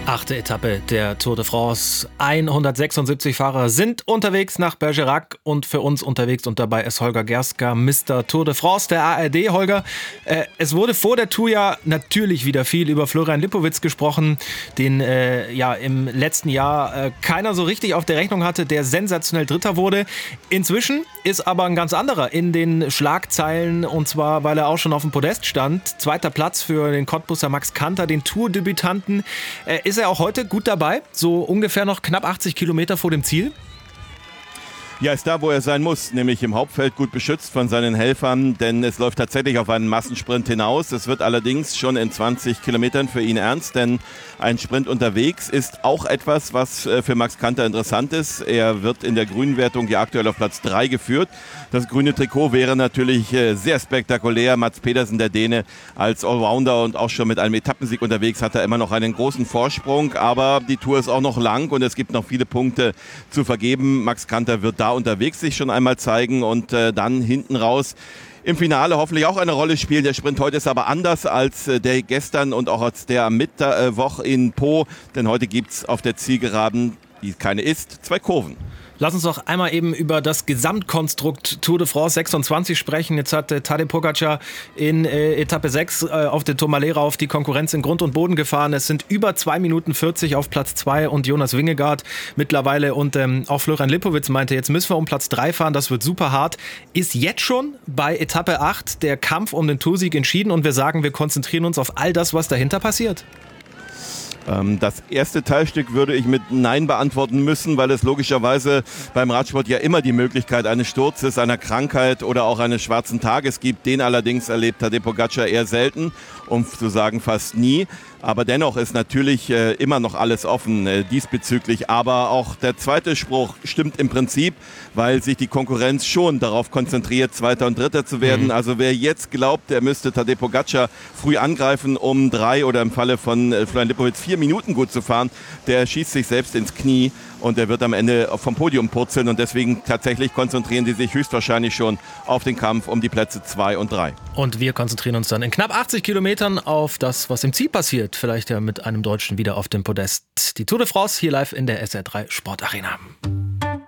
8. Etappe der Tour de France. 176 Fahrer sind unterwegs nach Bergerac und für uns unterwegs und dabei ist Holger Gerska, Mr. Tour de France der ARD. Holger, es wurde vor der Tour ja natürlich wieder viel über Florian Lipowitz gesprochen, den im letzten Jahr keiner so richtig auf der Rechnung hatte, der sensationell Dritter wurde. Inzwischen ist aber ein ganz anderer in den Schlagzeilen und zwar, weil er auch schon auf dem Podest stand. 2. Platz für den Cottbuser Max Kanter, den Tour-Debütanten. Ist er auch heute gut dabei? So ungefähr noch knapp 80 Kilometer vor dem Ziel? Ja, ist da, wo er sein muss, nämlich im Hauptfeld gut beschützt von seinen Helfern, denn es läuft tatsächlich auf einen Massensprint hinaus. Es wird allerdings schon in 20 Kilometern für ihn ernst, denn ein Sprint unterwegs ist auch etwas, was für Max Kanter interessant ist. Er wird in der Grünwertung ja aktuell auf Platz 3 geführt. Das grüne Trikot wäre natürlich sehr spektakulär. Mats Pedersen, der Däne, als Allrounder und auch schon mit einem Etappensieg unterwegs, hat er immer noch einen großen Vorsprung. Aber die Tour ist auch noch lang und es gibt noch viele Punkte zu vergeben. Max Kanter wird da unterwegs sich schon einmal zeigen und dann hinten raus im Finale hoffentlich auch eine Rolle spielen. Der Sprint heute ist aber anders als der gestern und auch als der am Mittwoch in Po, denn heute gibt es auf der Zielgeraden, die keine ist, 2 Kurven. Lass uns doch einmal eben über das Gesamtkonstrukt Tour de France 26 sprechen. Jetzt hat Tadej Pogačar in Etappe 6 auf den Tourmalet rauf die Konkurrenz in Grund und Boden gefahren. Es sind über 2 Minuten 40 auf Platz 2 und Jonas Vingegaard mittlerweile. Und auch Florian Lipowitz meinte, jetzt müssen wir um Platz 3 fahren, das wird super hart. Ist jetzt schon bei Etappe 8 der Kampf um den Toursieg entschieden und wir sagen, wir konzentrieren uns auf all das, was dahinter passiert? Das erste Teilstück würde ich mit Nein beantworten müssen, weil es logischerweise beim Radsport ja immer die Möglichkeit eines Sturzes, einer Krankheit oder auch eines schwarzen Tages gibt. Den allerdings erlebt Tadej Pogačar eher selten, um zu sagen fast nie. Aber dennoch ist natürlich immer noch alles offen diesbezüglich. Aber auch der zweite Spruch stimmt im Prinzip, weil sich die Konkurrenz schon darauf konzentriert, Zweiter und Dritter zu werden. Also wer jetzt glaubt, er müsste Tadej Pogačar früh angreifen, um 3 oder im Falle von Florian Lipowitz 4 Minuten gut zu fahren, der schießt sich selbst ins Knie und der wird am Ende vom Podium purzeln. Und deswegen tatsächlich konzentrieren die sich höchstwahrscheinlich schon auf den Kampf um die Plätze 2 und 3. Und wir konzentrieren uns dann in knapp 80 Kilometern auf das, was im Ziel passiert. Vielleicht ja mit einem Deutschen wieder auf dem Podest. Die Tour de France hier live in der SR3 Sportarena.